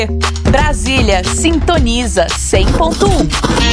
Brasília sintoniza 100.1.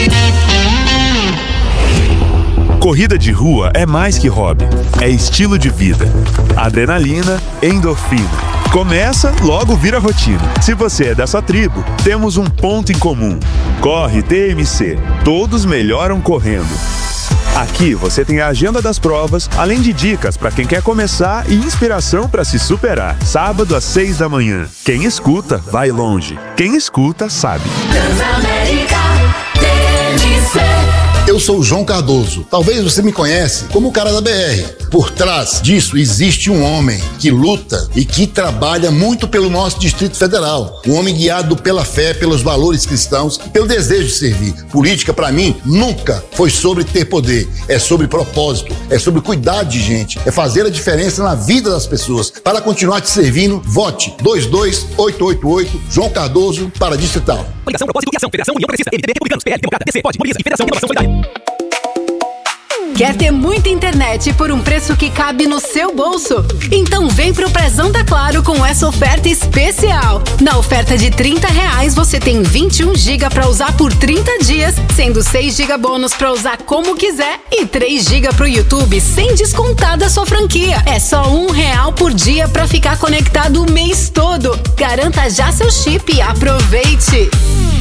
Corrida de rua é mais que hobby, é estilo de vida. Adrenalina, endorfina. Começa, logo vira rotina. Se você é dessa tribo, temos um ponto em comum. Corre TMC. Todos melhoram correndo. Aqui você tem a agenda das provas, além de dicas para quem quer começar e inspiração para se superar. Sábado às 6 da manhã. Quem escuta, vai longe. Quem escuta, sabe. Transamérica TMC. Eu sou o João Cardoso. Talvez você me conhece como o cara da BR. Por trás disso existe um homem que luta e que trabalha muito pelo nosso Distrito Federal. Um homem guiado pela fé, pelos valores cristãos e pelo desejo de servir. Política, para mim, nunca foi sobre ter poder. É sobre propósito, é sobre cuidar de gente, é fazer a diferença na vida das pessoas. Para continuar te servindo, vote 22888 João Cardoso para Distrital. Coligação, propósito e ação. Federação, União Progressista, MDB, Republicanos, PL, Democrata, DC, Pode, Mobiliza e Federação Inovação Solidária. Quer ter muita internet por um preço que cabe no seu bolso? Então vem pro Prezão da Claro com essa oferta especial. Na oferta de R$30 você tem 21 GB para usar por 30 dias, sendo 6 GB bônus para usar como quiser e 3 GB pro YouTube sem descontar da sua franquia. É só R$1 por dia para ficar conectado o mês todo. Garanta já seu chip e aproveite.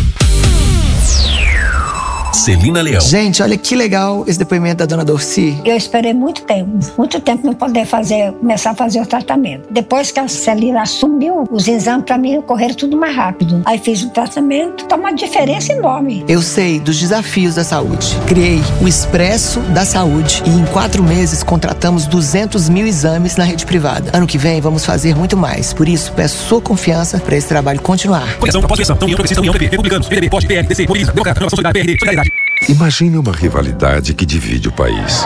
Celina Leão. Gente, olha que legal esse depoimento da dona Dorci. Eu esperei muito tempo para poder começar a fazer o tratamento. Depois que a Celina assumiu, os exames para mim correram tudo mais rápido. Aí fiz o tratamento, tá uma diferença enorme. Eu sei dos desafios da saúde. Criei o Expresso da Saúde e em 4 meses contratamos 200 mil exames na rede privada. Ano que vem vamos fazer muito mais. Por isso, peço sua confiança para esse trabalho continuar. Coligação, propósito e ação. União Progressista, União PP, Republicanos, PDB, Pode, PL, DC, Mobiliza, Democrata, Inovação Solidária, PRD, Solidariedade. Imagine uma rivalidade que divide o país.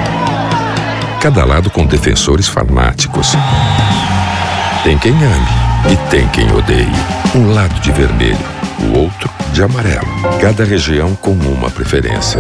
Cada lado com defensores fanáticos. Tem quem ame e tem quem odeie. Um lado de vermelho, o outro de amarelo. Cada região com uma preferência.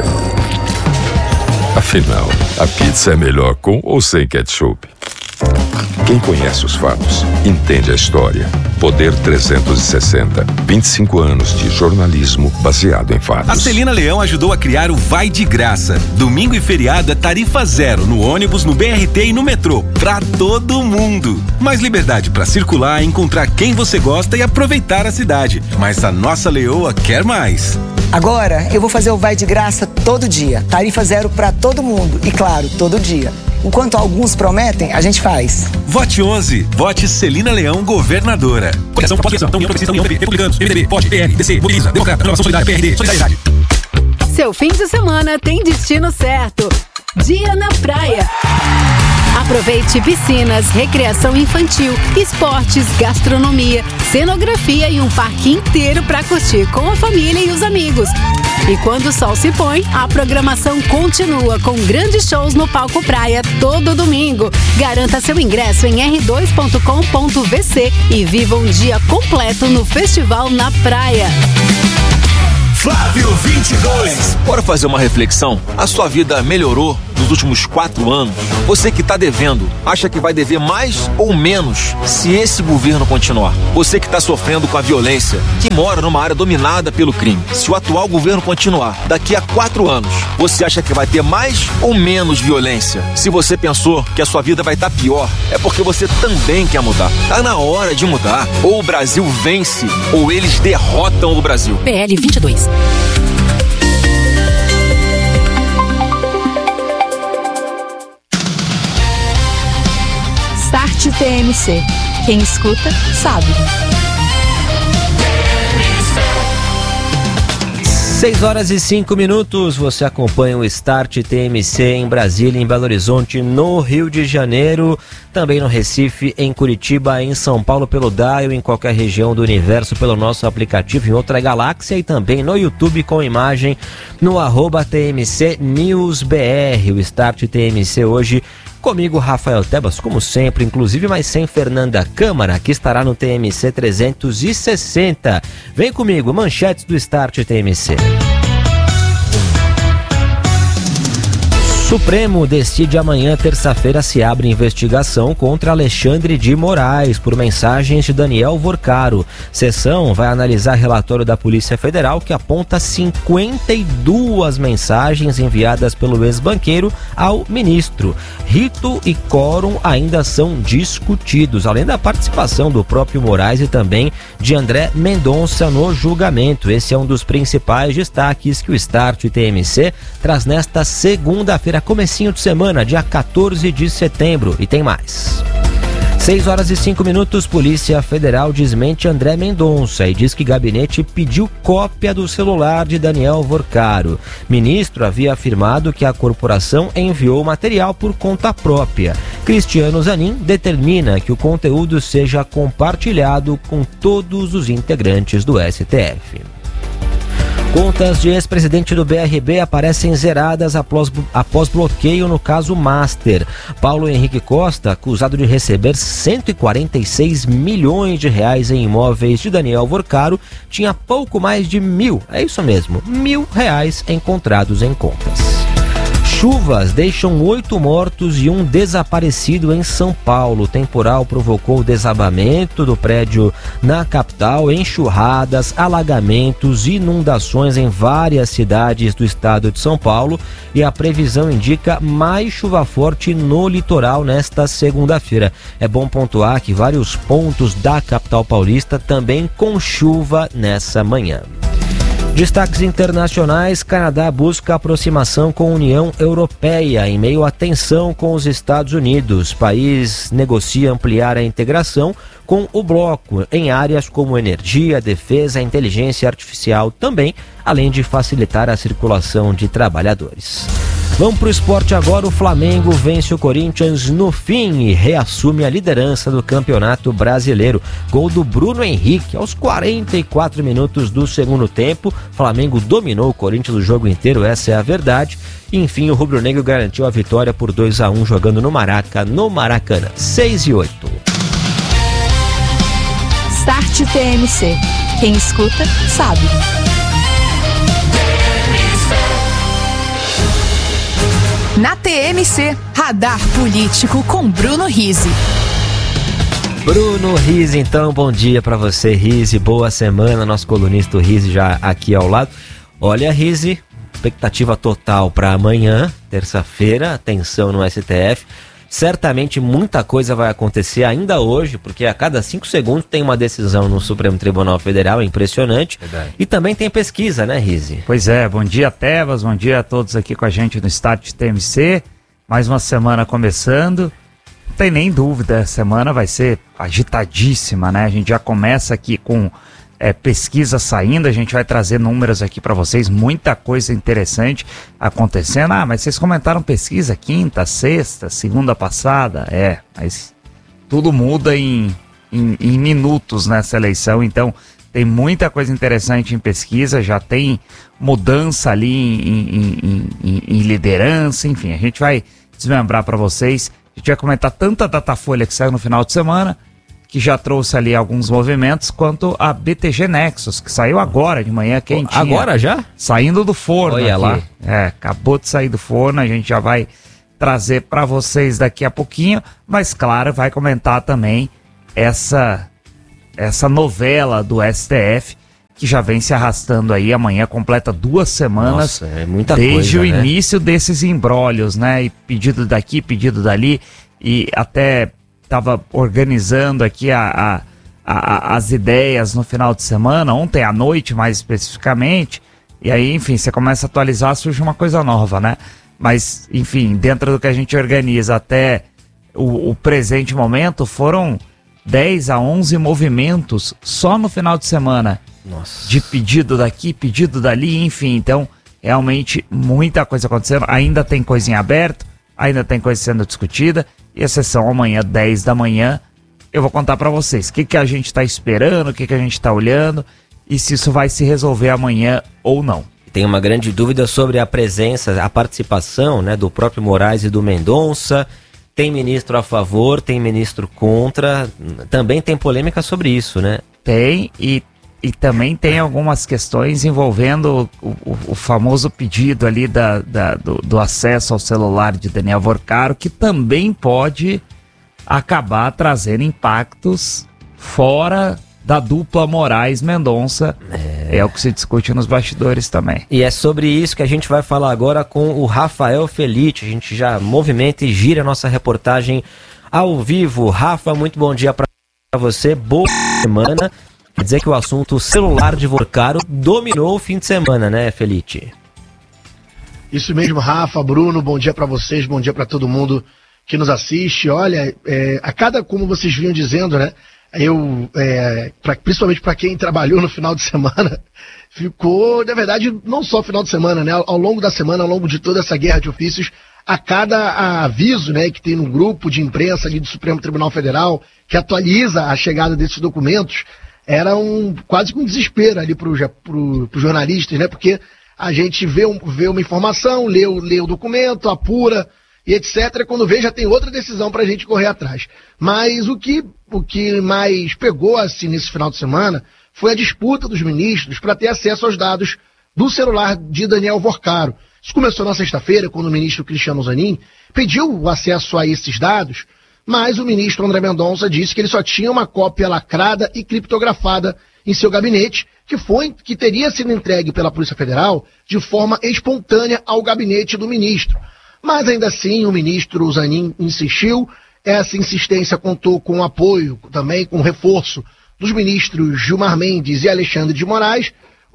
Afinal, a pizza é melhor com ou sem ketchup? Quem conhece os fatos, entende a história. Poder 360. 25 anos de jornalismo baseado em fatos. A Celina Leão ajudou a criar o Vai de Graça. Domingo e feriado é tarifa zero no ônibus, no BRT e no metrô. Pra todo mundo. Mais liberdade pra circular, encontrar quem você gosta e aproveitar a cidade. Mas a nossa leoa quer mais. Agora eu vou fazer o Vai de Graça todo dia. Tarifa zero pra todo mundo. E claro, todo dia. Enquanto alguns prometem, a gente faz. Vote 11. Vote Celina Leão, governadora. Coligação, propósito e ação. União Progressista, União PP, Republicanos, MDB, Pode, PL, DC, Mobiliza, Democrata, Inovação Solidária, PRD, Solidariedade. Seu fim de semana tem destino certo. Dia na praia. Aproveite piscinas, recreação infantil, esportes, gastronomia, cenografia e um parque inteiro para curtir com a família e os amigos. E quando o sol se põe, a programação continua com grandes shows no Palco Praia todo domingo. Garanta seu ingresso em r2.com.vc e viva um dia completo no Festival na Praia. Flávio 22. Bora fazer uma reflexão? A sua vida melhorou nos últimos 4 anos? Você que está devendo, acha que vai dever mais ou menos se esse governo continuar? Você que está sofrendo com a violência, que mora numa área dominada pelo crime, se o atual governo continuar, daqui a 4 anos, você acha que vai ter mais ou menos violência? Se você pensou que a sua vida vai estar pior, é porque você também quer mudar. Tá na hora de mudar. Ou o Brasil vence, ou eles derrotam o Brasil. PL 22. Start TMC. Quem escuta, sabe. 6h05. Você acompanha o Start TMC em Brasília, em Belo Horizonte, no Rio de Janeiro, também no Recife, em Curitiba, em São Paulo pelo Dial, em qualquer região do universo pelo nosso aplicativo, em outra galáxia, e também no YouTube com imagem no @TMC News BR. O Start TMC hoje comigo, Rafael Tebas, como sempre, inclusive, mas sem Fernanda Câmara, que estará no TMC 360. Vem comigo, manchetes do Start TMC. Supremo decide amanhã, terça-feira, se abre investigação contra Alexandre de Moraes por mensagens de Daniel Vorcaro. Sessão vai analisar relatório da Polícia Federal que aponta 52 mensagens enviadas pelo ex-banqueiro ao ministro. Rito e quórum ainda são discutidos, além da participação do próprio Moraes e também de André Mendonça no julgamento. Esse é um dos principais destaques que o Start TMC traz nesta segunda-feira, comecinho de semana, dia 14 de setembro, e tem mais. 6h05, Polícia Federal desmente André Mendonça e diz que gabinete pediu cópia do celular de Daniel Vorcaro. Ministro havia afirmado que a corporação enviou material por conta própria. Cristiano Zanin determina que o conteúdo seja compartilhado com todos os integrantes do STF. Contas de ex-presidente do BRB aparecem zeradas após bloqueio no caso Master. Paulo Henrique Costa, acusado de receber 146 milhões de reais em imóveis de Daniel Vorcaro, tinha pouco mais de R$1.000 encontrados em contas. Chuvas deixam 8 mortos e 1 desaparecido em São Paulo. O temporal provocou desabamento do prédio na capital, enxurradas, alagamentos e inundações em várias cidades do estado de São Paulo, e a previsão indica mais chuva forte no litoral nesta segunda-feira. É bom pontuar que vários pontos da capital paulista também com chuva nessa manhã. Destaques internacionais: Canadá busca aproximação com a União Europeia em meio à tensão com os Estados Unidos. O país negocia ampliar a integração com o bloco em áreas como energia, defesa, inteligência artificial também, além de facilitar a circulação de trabalhadores. Vamos para o esporte agora. O Flamengo vence o Corinthians no fim e reassume a liderança do Campeonato Brasileiro. Gol do Bruno Henrique aos 44 minutos do segundo tempo. Flamengo dominou o Corinthians o jogo inteiro, essa é a verdade. Enfim, o rubro-negro garantiu a vitória por 2-1 jogando no Maracanã. 6-8. Start TMC. Quem escuta, sabe. Na TMC, Radar Político com Bruno Rizzi. Bruno Rizzi, então, bom dia pra você, Rizzi, boa semana, nosso colunista Rizzi já aqui ao lado. Olha, Rizzi, expectativa total para amanhã, terça-feira, atenção no STF. Certamente muita coisa vai acontecer ainda hoje, porque a cada 5 segundos tem uma decisão no Supremo Tribunal Federal, é impressionante. Verdade. E também tem pesquisa, né, Rizzi? Pois é, bom dia, Tebas, bom dia a todos aqui com a gente no Start TMC. Mais uma semana começando, não tem nem dúvida, a semana vai ser agitadíssima, né? A gente já começa aqui com pesquisa saindo, a gente vai trazer números aqui para vocês, muita coisa interessante acontecendo. Mas vocês comentaram pesquisa quinta, sexta, segunda passada, mas tudo muda em minutos nessa eleição, então tem muita coisa interessante em pesquisa, já tem mudança ali em liderança, enfim, a gente vai desmembrar para vocês. A gente vai comentar tanto a Datafolha que saiu no final de semana, que já trouxe ali alguns movimentos, quanto a BTG Nexus, que saiu agora de manhã, quentinha. Agora já? Saindo do forno. Olha aqui. Lá. Acabou de sair do forno, a gente já vai trazer para vocês daqui a pouquinho, mas claro, vai comentar também essa novela do STF, que já vem se arrastando aí. Amanhã completa 2 semanas. Nossa, é muita desde coisa, o início desses embrólios, né? E pedido daqui, pedido dali, e até estava organizando aqui as ideias no final de semana, ontem à noite mais especificamente, e aí, enfim, você começa a atualizar, surge uma coisa nova, né? Mas, enfim, dentro do que a gente organiza até o presente momento, foram 10 a 11 movimentos só no final de semana. Nossa. De pedido daqui, pedido dali, enfim, então, realmente muita coisa acontecendo, ainda tem coisa em aberto, ainda tem coisa sendo discutida. E a sessão amanhã, 10 da manhã, eu vou contar para vocês o que a gente está esperando, o que a gente está olhando e se isso vai se resolver amanhã ou não. Tem uma grande dúvida sobre a presença, a participação, né, do próprio Moraes e do Mendonça. Tem ministro a favor, tem ministro contra. Também tem polêmica sobre isso, né? Tem, e E também tem algumas questões envolvendo o famoso pedido ali do acesso ao celular de Daniel Vorcaro, que também pode acabar trazendo impactos fora da dupla Moraes-Mendonça. É o que se discute nos bastidores também. E é sobre isso que a gente vai falar agora com o Rafael Felite. A gente já movimenta e gira a nossa reportagem ao vivo. Rafa, muito bom dia para você, boa semana. Quer dizer que o assunto celular de Vorcaro dominou o fim de semana, né, Felite? Isso mesmo, Rafa, Bruno, bom dia para vocês, bom dia para todo mundo que nos assiste. Olha, como vocês vinham dizendo, né, principalmente para quem trabalhou no final de semana, ficou, na verdade, não só final de semana, né, ao longo da semana, ao longo de toda essa guerra de ofícios, a cada aviso, né, que tem no grupo de imprensa ali do Supremo Tribunal Federal, que atualiza a chegada desses documentos, era quase que um desespero ali para os jornalistas, né, porque a gente vê uma informação, lê o documento, apura e etc. Quando vê, já tem outra decisão para a gente correr atrás. Mas o que mais pegou assim nesse final de semana foi a disputa dos ministros para ter acesso aos dados do celular de Daniel Vorcaro. Isso começou na sexta-feira, quando o ministro Cristiano Zanin pediu o acesso a esses dados, mas o ministro André Mendonça disse que ele só tinha uma cópia lacrada e criptografada em seu gabinete, que teria sido entregue pela Polícia Federal de forma espontânea ao gabinete do ministro. Mas ainda assim, o ministro Zanin insistiu. Essa insistência contou com o apoio, também com o reforço dos ministros Gilmar Mendes e Alexandre de Moraes,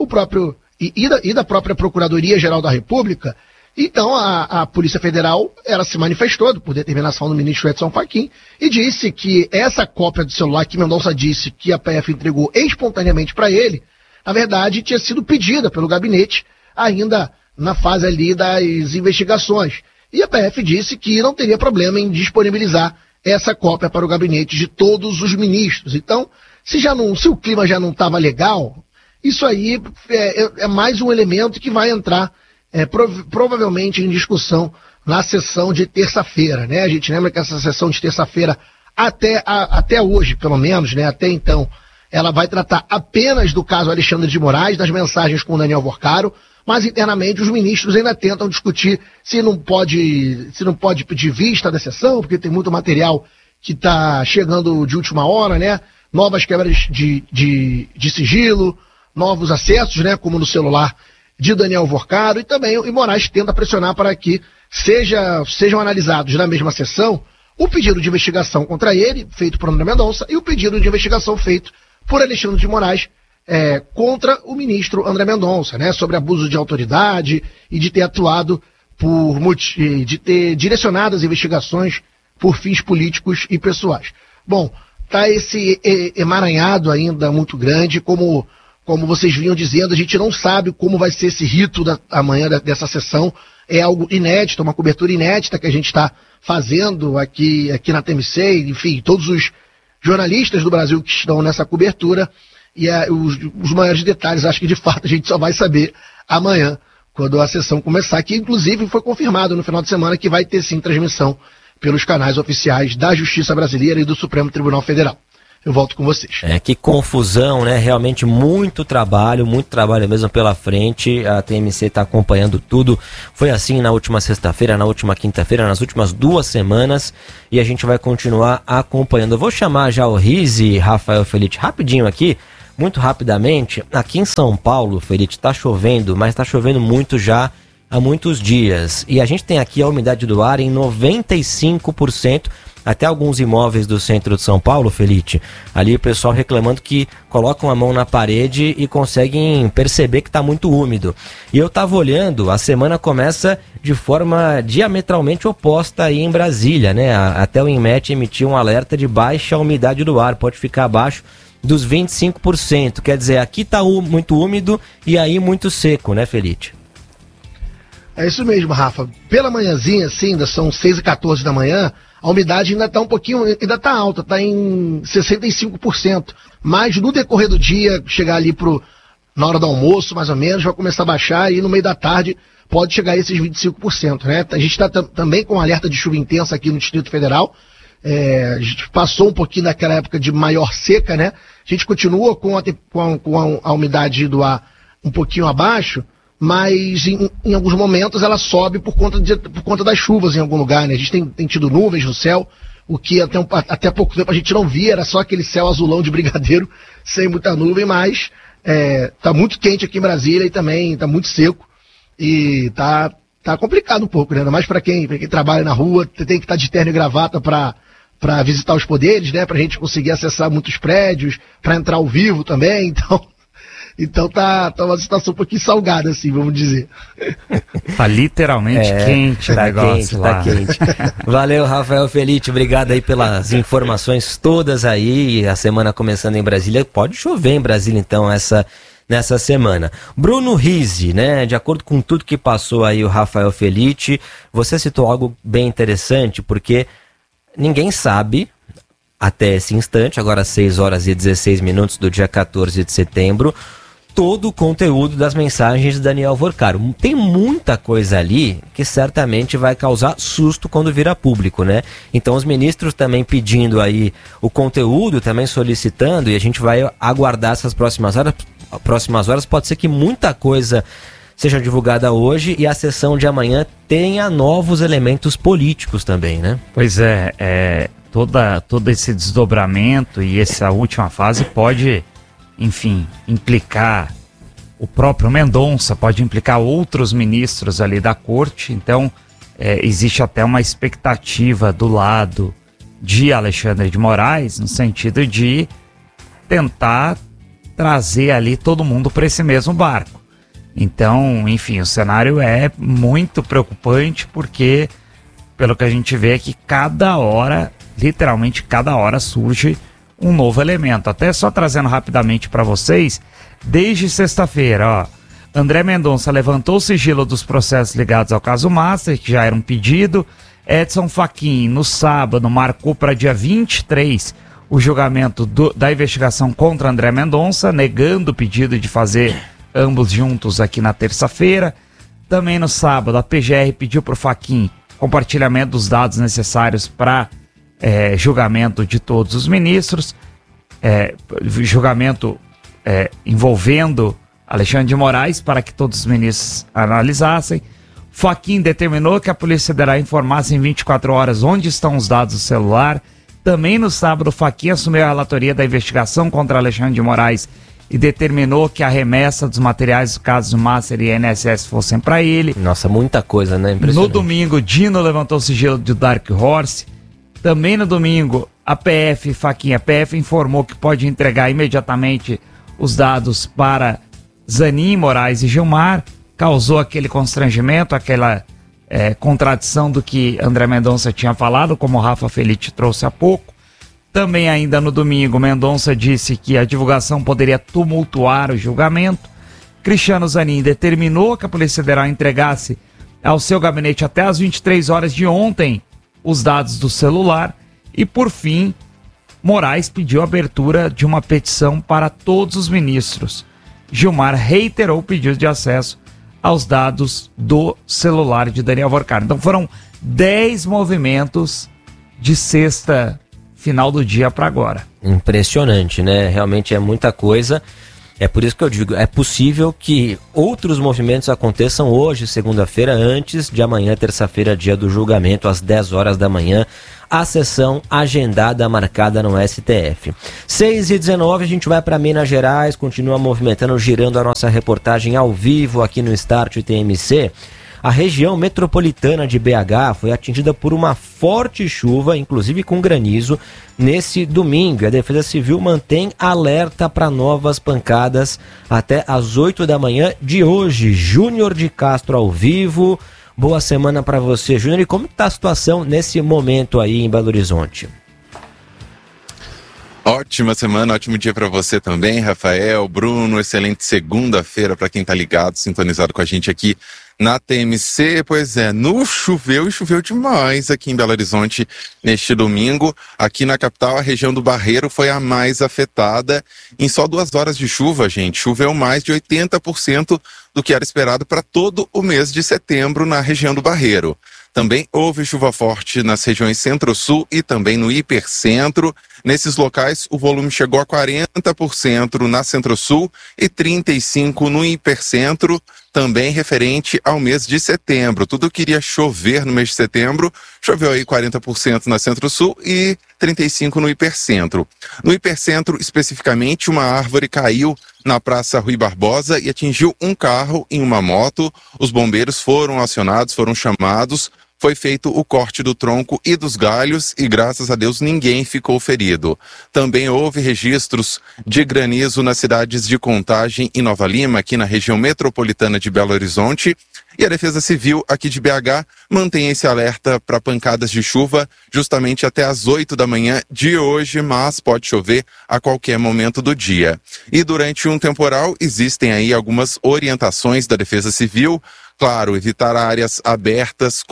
e da própria Procuradoria-Geral da República. Então, a Polícia Federal, ela se manifestou, por determinação do ministro Edson Fachin, e disse que essa cópia do celular que Mendonça disse que a PF entregou espontaneamente para ele, na verdade, tinha sido pedida pelo gabinete ainda na fase ali das investigações. E a PF disse que não teria problema em disponibilizar essa cópia para o gabinete de todos os ministros. Então, se o clima já não estava legal, isso aí é mais um elemento que vai entrar provavelmente em discussão na sessão de terça-feira, né? A gente lembra que essa sessão de terça-feira, até hoje, pelo menos, né? Até então, ela vai tratar apenas do caso Alexandre de Moraes, das mensagens com o Daniel Vorcaro, mas internamente os ministros ainda tentam discutir se não pode pedir vista da sessão, porque tem muito material que está chegando de última hora, né? Novas quebras de sigilo, novos acessos, né? Como no celular de Daniel Vorcaro, e também o Moraes tenta pressionar para que sejam analisados na mesma sessão o pedido de investigação contra ele, feito por André Mendonça, e o pedido de investigação feito por Alexandre de Moraes contra o ministro André Mendonça, né, sobre abuso de autoridade e de ter atuado de ter direcionado as investigações por fins políticos e pessoais. Bom, tá esse emaranhado ainda muito grande, como vocês vinham dizendo, a gente não sabe como vai ser esse rito amanhã dessa sessão. É algo inédito, uma cobertura inédita que a gente está fazendo aqui na TMC, enfim, todos os jornalistas do Brasil que estão nessa cobertura, e os maiores detalhes, acho que de fato a gente só vai saber amanhã, quando a sessão começar, que inclusive foi confirmado no final de semana que vai ter sim transmissão pelos canais oficiais da Justiça Brasileira e do Supremo Tribunal Federal. Eu volto com vocês. Que confusão, né? Realmente muito trabalho mesmo pela frente. A TMC está acompanhando tudo. Foi assim na última sexta-feira, na última quinta-feira, nas últimas 2 semanas. E a gente vai continuar acompanhando. Eu vou chamar já o Rize, Rafael Felite, rapidinho aqui, muito rapidamente. Aqui em São Paulo, Felite, está chovendo, mas está chovendo muito já há muitos dias. E a gente tem aqui a umidade do ar em 95%. Até alguns imóveis do centro de São Paulo, Felite, ali o pessoal reclamando que colocam a mão na parede e conseguem perceber que está muito úmido. E eu estava olhando, a semana começa de forma diametralmente oposta aí em Brasília, né? Até o INMET emitiu um alerta de baixa umidade do ar, pode ficar abaixo dos 25%. Quer dizer, aqui está muito úmido e aí muito seco, né, Felite? É isso mesmo, Rafa. Pela manhãzinha, assim, ainda são 6h14 da manhã, a umidade ainda está ainda está alta, está em 65%. Mas no decorrer do dia, chegar ali na hora do almoço, mais ou menos, vai começar a baixar e no meio da tarde pode chegar a esses 25%, né? A gente está também com um alerta de chuva intensa aqui no Distrito Federal. A gente passou um pouquinho daquela época de maior seca, né? gente continua com a umidade do ar um pouquinho abaixo, mas em alguns momentos ela sobe por conta das chuvas em algum lugar, né? A gente tem tido nuvens no céu, o que até pouco tempo a gente não via, era só aquele céu azulão de brigadeiro, sem muita nuvem, mas tá muito quente aqui em Brasília e também tá muito seco, e tá complicado um pouco, né? Ainda mais para quem trabalha na rua, tem que estar de terno e gravata para visitar os poderes, né? Pra gente conseguir acessar muitos prédios, para entrar ao vivo também, então tá uma situação um pouquinho salgada, assim, vamos dizer. Tá literalmente quente o negócio lá. Tá quente. Valeu, Rafael Felite, obrigado aí pelas informações todas aí, a semana começando em Brasília, pode chover em Brasília então nessa semana. Bruno Rizzi, né, de acordo com tudo que passou aí o Rafael Felite, você citou algo bem interessante, porque ninguém sabe, até esse instante, agora 6 horas e 16 minutos do dia 14 de setembro, todo o conteúdo das mensagens de Daniel Vorcaro. Tem muita coisa ali que certamente vai causar susto quando vira público, né? Então os ministros também pedindo aí o conteúdo, também solicitando, e a gente vai aguardar essas próximas horas. Pode ser que muita coisa seja divulgada hoje e a sessão de amanhã tenha novos elementos políticos também, né? Pois todo esse desdobramento e essa última fase pode, enfim, implicar o próprio Mendonça, pode implicar outros ministros ali da corte, então existe até uma expectativa do lado de Alexandre de Moraes, no sentido de tentar trazer ali todo mundo para esse mesmo barco. Então, enfim, o cenário é muito preocupante porque, pelo que a gente vê, é que cada hora, literalmente cada hora, surge um novo elemento. Até só trazendo rapidamente para vocês, desde sexta-feira, ó, André Mendonça levantou o sigilo dos processos ligados ao caso Master, que já era um pedido. Edson Fachin, no sábado, marcou para dia 23 o julgamento da investigação contra André Mendonça, negando o pedido de fazer ambos juntos aqui na terça-feira. Também no sábado, a PGR pediu para o Fachin compartilhamento dos dados necessários para julgamento de todos os ministros, julgamento envolvendo Alexandre de Moraes para que todos os ministros analisassem. Fachin determinou que a Polícia Federal informasse em 24 horas onde estão os dados do celular. Também no sábado, Fachin assumiu a relatoria da investigação contra Alexandre de Moraes e determinou que a remessa dos materiais dos casos Master e INSS fossem para ele. Nossa, muita coisa, né? No domingo, Dino levantou o sigilo do Dark Horse. Também no domingo, a PF informou que pode entregar imediatamente os dados para Zanin, Moraes e Gilmar. Causou aquele constrangimento, aquela contradição do que André Mendonça tinha falado, como o Rafa Felite trouxe há pouco. Também ainda no domingo, Mendonça disse que a divulgação poderia tumultuar o julgamento. Cristiano Zanin determinou que a Polícia Federal entregasse ao seu gabinete até às 23 horas de ontem os dados do celular. E por fim, Moraes pediu a abertura de uma petição para todos os ministros. Gilmar reiterou o pedido de acesso aos dados do celular de Daniel Vorcaro. Então foram 10 movimentos de sexta, final do dia para agora. Impressionante, né? Realmente é muita coisa. É por isso que eu digo, é possível que outros movimentos aconteçam hoje, segunda-feira, antes de amanhã, terça-feira, dia do julgamento, às 10 horas da manhã, a sessão agendada, marcada no STF. 6h19, a gente vai para Minas Gerais, continua movimentando, girando a nossa reportagem ao vivo aqui no Start TMC. A região metropolitana de BH foi atingida por uma forte chuva, inclusive com granizo, nesse domingo. A Defesa Civil mantém alerta para novas pancadas até às 8 da manhã de hoje. Júnior de Castro ao vivo. Boa semana para você, Júnior. E como está a situação nesse momento aí em Belo Horizonte? Ótima semana, ótimo dia para você também, Rafael, Bruno. Excelente segunda-feira para quem está ligado, sintonizado com a gente aqui na TMC. Pois é, choveu e choveu demais aqui em Belo Horizonte neste domingo. Aqui na capital, a região do Barreiro foi a mais afetada. Em só 2 horas de chuva, gente, choveu mais de 80% do que era esperado para todo o mês de setembro na região do Barreiro. Também houve chuva forte nas regiões Centro-Sul e também no Hipercentro. Nesses locais, o volume chegou a 40% na Centro-Sul e 35% no Hipercentro, também referente ao mês de setembro. Tudo que iria chover no mês de setembro, choveu aí 40% na Centro-Sul e 35% no Hipercentro. No Hipercentro, especificamente, uma árvore caiu na Praça Rui Barbosa e atingiu um carro e uma moto. Os bombeiros foram acionados, foram chamados. Foi feito o corte do tronco e dos galhos e, graças a Deus, ninguém ficou ferido. Também houve registros de granizo nas cidades de Contagem e Nova Lima, aqui na região metropolitana de Belo Horizonte. E a Defesa Civil aqui de BH mantém esse alerta para pancadas de chuva justamente até às 8 da manhã de hoje, mas pode chover a qualquer momento do dia. E durante um temporal existem aí algumas orientações da Defesa Civil. Claro, evitar áreas abertas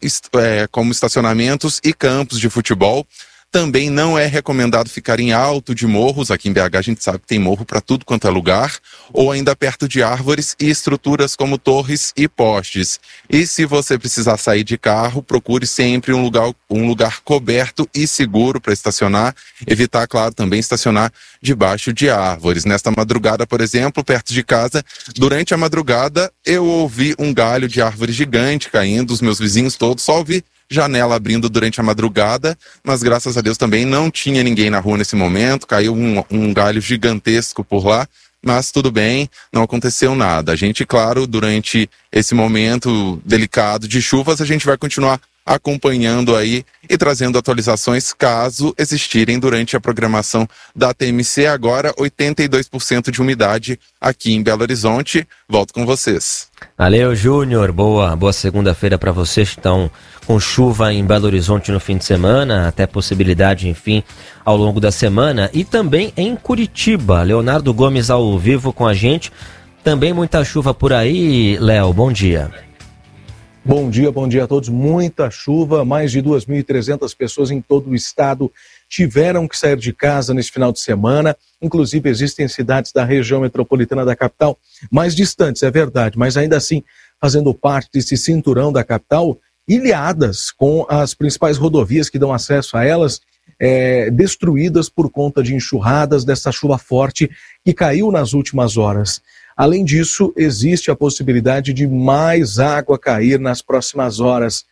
como estacionamentos e campos de futebol. Também não é recomendado ficar em alto de morros. Aqui em BH a gente sabe que tem morro para tudo quanto é lugar. Ou ainda perto de árvores e estruturas como torres e postes. E se você precisar sair de carro, procure sempre um lugar coberto e seguro para estacionar. Evitar, claro, também estacionar debaixo de árvores. Nesta madrugada, por exemplo, perto de casa, durante a madrugada eu ouvi um galho de árvore gigante caindo. Os meus vizinhos todos só ouvi janela abrindo durante a madrugada, mas graças a Deus também não tinha ninguém na rua nesse momento, caiu um galho gigantesco por lá, mas tudo bem, não aconteceu nada. A gente, claro, durante esse momento delicado de chuvas, a gente vai continuar acompanhando aí e trazendo atualizações caso existirem durante a programação da TMC. Agora 82% de umidade aqui em Belo Horizonte. Volto com vocês. Valeu, Júnior. Boa segunda-feira para vocês que estão com chuva em Belo Horizonte no fim de semana, até possibilidade, enfim, ao longo da semana. E também em Curitiba. Leonardo Gomes ao vivo com a gente. Também muita chuva por aí, Léo. Bom dia. Bom dia a todos. Muita chuva, mais de 2.300 pessoas em todo o estado tiveram que sair de casa nesse final de semana. Inclusive existem cidades da região metropolitana da capital mais distantes, é verdade, mas ainda assim fazendo parte desse cinturão da capital, ilhadas com as principais rodovias que dão acesso a elas, destruídas por conta de enxurradas dessa chuva forte que caiu nas últimas horas. Além disso, existe a possibilidade de mais água cair nas próximas horas.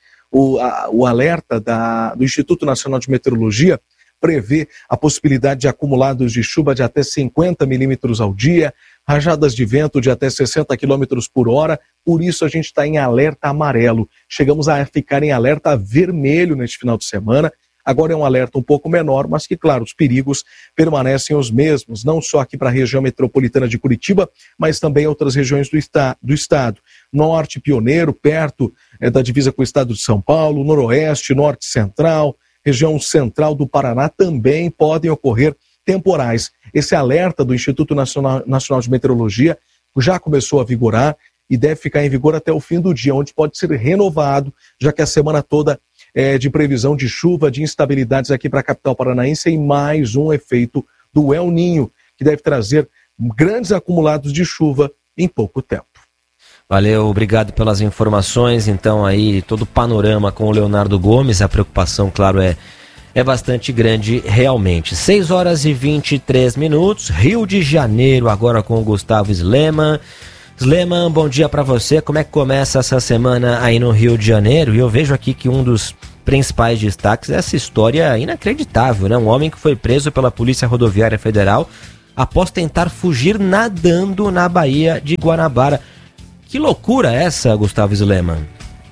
O alerta do Instituto Nacional de Meteorologia prevê a possibilidade de acumulados de chuva de até 50 milímetros ao dia, rajadas de vento de até 60 quilômetros por hora, por isso a gente está em alerta amarelo. Chegamos a ficar em alerta vermelho neste final de semana. Agora é um alerta um pouco menor, mas que, claro, os perigos permanecem os mesmos, não só aqui para a região metropolitana de Curitiba, mas também outras regiões do estado. Norte pioneiro, perto da divisa com o estado de São Paulo, noroeste, norte central, região central do Paraná também podem ocorrer temporais. Esse alerta do Instituto Nacional de Meteorologia já começou a vigorar e deve ficar em vigor até o fim do dia, onde pode ser renovado, já que a semana toda de previsão de chuva, de instabilidades aqui para a capital paranaense e mais um efeito do El Ninho, que deve trazer grandes acumulados de chuva em pouco tempo. Valeu, obrigado pelas informações. Então aí todo o panorama com o Leonardo Gomes, a preocupação, claro, é bastante grande realmente. 6 horas e 23 minutos, Rio de Janeiro agora com o Gustavo Sleman. Sleman, bom dia para você. Como é que começa essa semana aí no Rio de Janeiro? E eu vejo aqui que um dos principais destaques é essa história inacreditável, né? Um homem que foi preso pela Polícia Rodoviária Federal após tentar fugir nadando na Baía de Guanabara. Que loucura essa, Gustavo Sleman?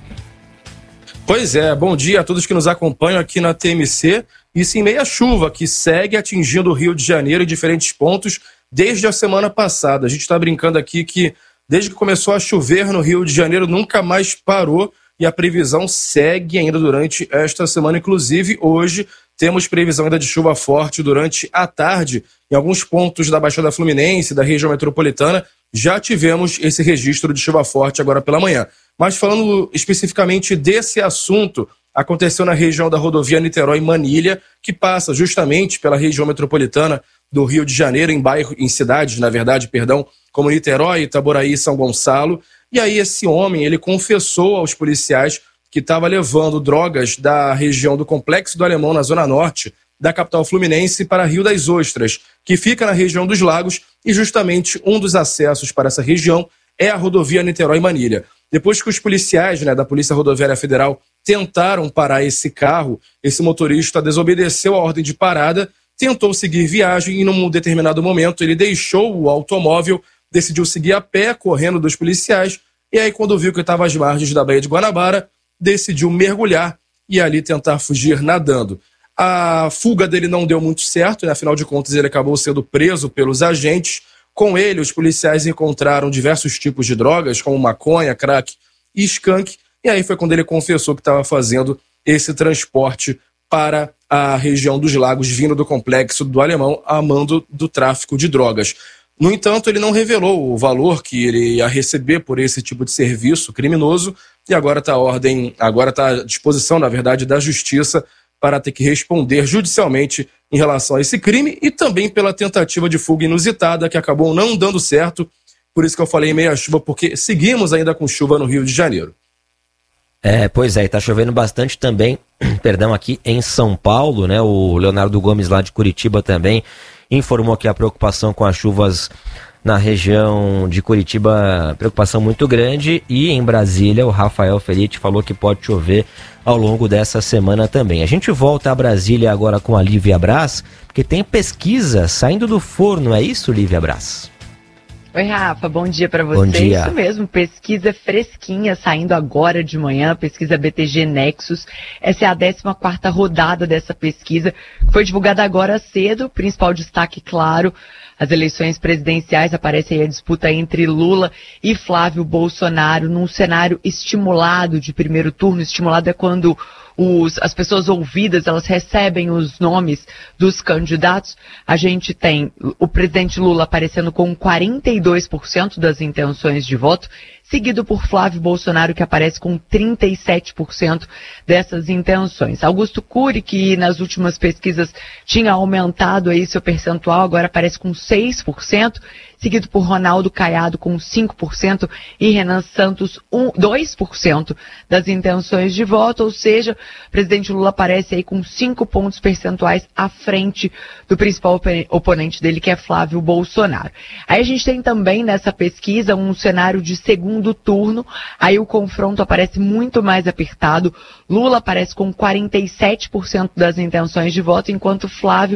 Pois é, bom dia a todos que nos acompanham aqui na TMC. Isso em meia chuva que segue atingindo o Rio de Janeiro em diferentes pontos desde a semana passada. A gente está brincando aqui que desde que começou a chover no Rio de Janeiro, nunca mais parou e a previsão segue ainda durante esta semana. Inclusive, hoje temos previsão ainda de chuva forte durante a tarde. Em alguns pontos da Baixada Fluminense, da região metropolitana, já tivemos esse registro de chuva forte agora pela manhã. Mas falando especificamente desse assunto, aconteceu na região da rodovia Niterói-Manilha, que passa justamente pela região metropolitana do Rio de Janeiro, em cidades, como Niterói, Itaboraí e São Gonçalo. E aí esse homem, ele confessou aos policiais que estava levando drogas da região do Complexo do Alemão, na zona norte da capital fluminense, para Rio das Ostras, que fica na região dos Lagos, e justamente um dos acessos para essa região é a rodovia Niterói-Manilha. Depois que os policiais, da Polícia Rodoviária Federal tentaram parar esse carro, esse motorista desobedeceu a ordem de parada, tentou seguir viagem e num determinado momento ele deixou o automóvel, decidiu seguir a pé, correndo dos policiais, e aí quando viu que estava às margens da Baía de Guanabara, decidiu mergulhar e ali tentar fugir nadando. A fuga dele não deu muito certo, afinal de contas ele acabou sendo preso pelos agentes. Com ele, os policiais encontraram diversos tipos de drogas, como maconha, crack e skunk, e aí foi quando ele confessou que estava fazendo esse transporte para a região dos Lagos, vindo do Complexo do Alemão, a mando do tráfico de drogas. No entanto, ele não revelou o valor que ele ia receber por esse tipo de serviço criminoso, e agora está à disposição, na verdade, da Justiça para ter que responder judicialmente em relação a esse crime e também pela tentativa de fuga inusitada que acabou não dando certo. Por isso que eu falei em meia chuva, porque seguimos ainda com chuva no Rio de Janeiro. Pois é, e tá chovendo bastante também, aqui em São Paulo, né? O Leonardo Gomes lá de Curitiba também informou que a preocupação com as chuvas na região de Curitiba, preocupação muito grande, e em Brasília o Rafael Felite falou que pode chover ao longo dessa semana também. A gente volta a Brasília agora com a Lívia Braz, porque tem pesquisa saindo do forno, é isso, Lívia Braz? Oi, Rafa, bom dia para você. Bom dia. Isso mesmo, pesquisa fresquinha saindo agora de manhã, pesquisa BTG Nexus. Essa é a 14ª rodada dessa pesquisa, que foi divulgada agora cedo. Principal destaque, claro, as eleições presidenciais, aparece aí a disputa entre Lula e Flávio Bolsonaro num cenário estimulado de primeiro turno. Estimulado é quando as pessoas ouvidas, elas recebem os nomes dos candidatos. A gente tem o presidente Lula aparecendo com 42% das intenções de voto, seguido por Flávio Bolsonaro, que aparece com 37% dessas intenções. Augusto Cury, que nas últimas pesquisas tinha aumentado aí seu percentual, agora aparece com 6%, seguido por Ronaldo Caiado com 5% e Renan Santos 2% das intenções de voto, ou seja, o presidente Lula aparece aí com 5 pontos percentuais à frente do principal oponente dele, que é Flávio Bolsonaro. Aí a gente tem também nessa pesquisa um cenário de segundo turno, aí o confronto aparece muito mais apertado. Lula aparece com 47% das intenções de voto, enquanto Flávio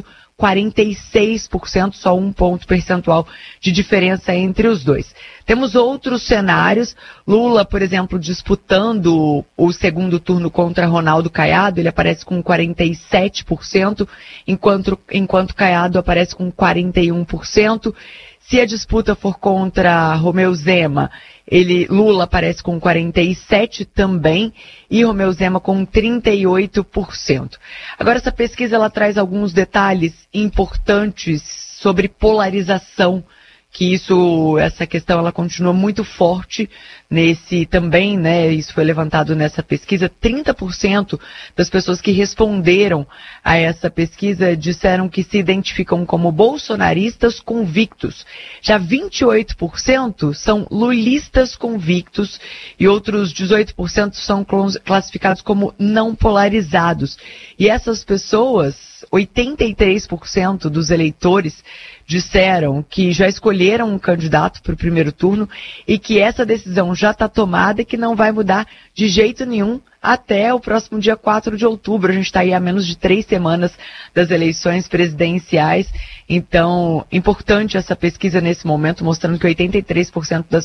46%, só 1 ponto percentual de diferença entre os dois. Temos outros cenários, Lula, por exemplo, disputando o segundo turno contra Ronaldo Caiado, ele aparece com 47%, enquanto Caiado aparece com 41%. Se a disputa for contra Romeu Zema, Lula aparece com 47% também e Romeu Zema com 38%. Agora, essa pesquisa ela traz alguns detalhes importantes sobre polarização, que essa questão ela continua muito forte também, né? Isso foi levantado nessa pesquisa. 30% das pessoas que responderam a essa pesquisa disseram que se identificam como bolsonaristas convictos. Já 28% são lulistas convictos e outros 18% são classificados como não polarizados. E essas pessoas, 83% dos eleitores disseram que já escolheram um candidato para o primeiro turno e que essa decisão já está tomada e que não vai mudar de jeito nenhum até o próximo dia 4 de outubro. A gente está aí a menos de 3 semanas das eleições presidenciais. Então, importante essa pesquisa nesse momento, mostrando que 83%